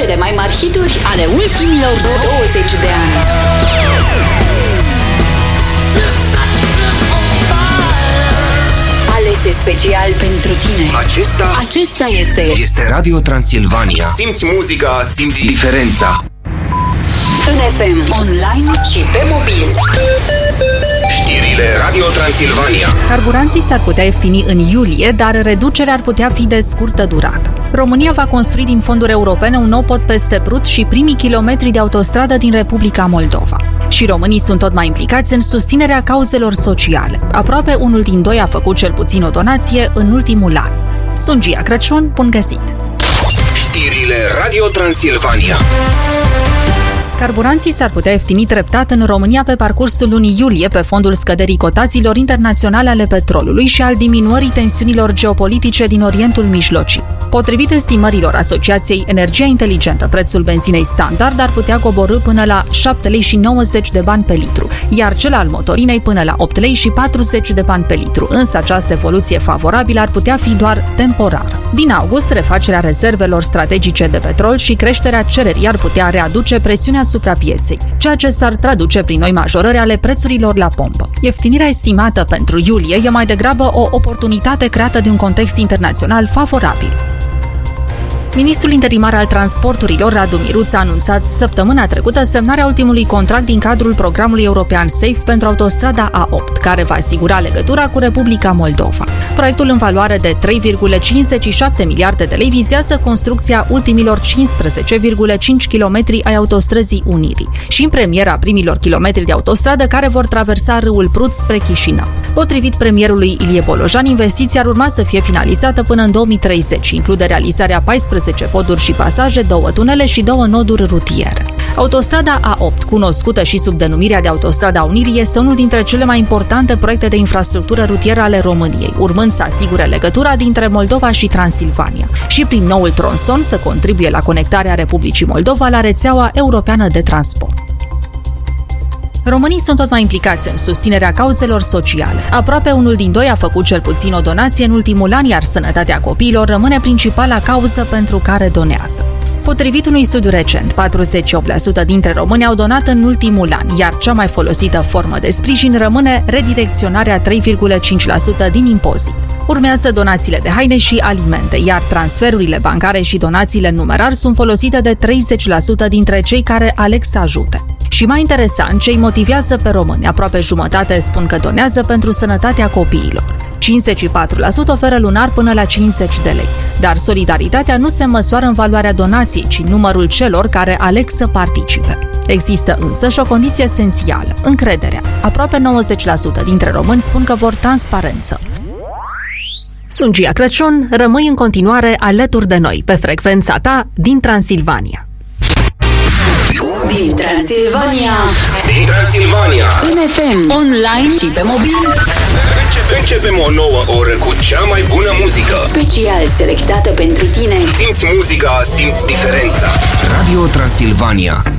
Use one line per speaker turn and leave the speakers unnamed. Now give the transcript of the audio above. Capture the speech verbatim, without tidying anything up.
cele mai mari hituri ale ultimilor douăzeci de ani. Alese special pentru tine.
Acesta
Acesta este
Este Radio Transilvania. Simți muzica, simți diferența.
în F M, online și pe mobil.
Știrile Radio Transilvania.
Carburanții s-ar putea ieftini în iulie, dar reducerea ar putea fi de scurtă durată. România va construi din fonduri europene un nou pod peste Prut și primii kilometri de autostradă din Republica Moldova. Și românii sunt tot mai implicați în susținerea cauzelor sociale. Aproape unul din doi a făcut cel puțin o donație în ultimul an. Sunt Gia Crăciun, bun găsit!
Știrile Radio Transilvania.
Carburanții s-ar putea ieftini treptat în România pe parcursul lunii iulie pe fondul scăderii cotațiilor internaționale ale petrolului și al diminuării tensiunilor geopolitice din Orientul Mijlociu. Potrivit estimărilor Asociației Energia Inteligentă, prețul benzinei standard ar putea coborî până la șapte lei și nouăzeci de bani pe litru, iar cel al motorinei până la opt lei și patruzeci de bani pe litru, însă această evoluție favorabilă ar putea fi doar temporară. Din august, refacerea rezervelor strategice de petrol și creșterea cererii ar putea readuce presiunea asupra pieței, ceea ce s-ar traduce prin noi majorări ale prețurilor la pompă. Ieftinirea estimată pentru iulie e mai degrabă o oportunitate creată de un context internațional favorabil. Ministrul interimar al transporturilor, Radu Miruț, a anunțat săptămâna trecută semnarea ultimului contract din cadrul programului european SAFE pentru autostrada A opt, care va asigura legătura cu Republica Moldova. Proiectul în valoare de trei virgulă cincizeci și șapte miliarde de lei vizează construcția ultimilor cincisprezece virgulă cinci kilometri ai autostrăzii Unirii și în premiera primilor kilometri de autostradă care vor traversa râul Prut spre Chișinău. Potrivit premierului Ilie Bolojan, investiția ar urma să fie finalizată până în două mii treizeci, include realizarea paisprezece poduri și pasaje, două tunele și două noduri rutiere. Autostrada A opt, cunoscută și sub denumirea de Autostrada Unirii, este unul dintre cele mai importante proiecte de infrastructură rutieră ale României, urmând să asigure legătura dintre Moldova și Transilvania și prin noul tronson să contribuie la conectarea Republicii Moldova la rețeaua europeană de transport. Românii sunt tot mai implicați în susținerea cauzelor sociale. Aproape unul din doi a făcut cel puțin o donație în ultimul an, iar sănătatea copiilor rămâne principala cauză pentru care donează. Potrivit unui studiu recent, patruzeci și opt la sută dintre români au donat în ultimul an, iar cea mai folosită formă de sprijin rămâne redirecționarea trei virgulă cinci la sută din impozit. Urmează donațiile de haine și alimente, iar transferurile bancare și donațiile în numerar sunt folosite de treizeci la sută dintre cei care aleg să ajute. Și mai interesant, ce îi motivează pe români, aproape jumătate spun că donează pentru sănătatea copiilor. cincizeci și patru la sută oferă lunar până la cincizeci de lei. Dar solidaritatea nu se măsoară în valoarea donației, ci numărul celor care aleg să participe. Există însă și o condiție esențială, încrederea. Aproape nouăzeci la sută dintre români spun că vor transparență. Sunt Gia Crăciun, rămâi în continuare alături de noi, pe frecvența ta din Transilvania.
Din Transilvania,
Din Transilvania.
în F M, online și pe mobil.
Începe, începem o nouă oră cu cea mai bună muzică.
Special selectată pentru tine.
Simți muzica, simți diferența. Radio Transilvania.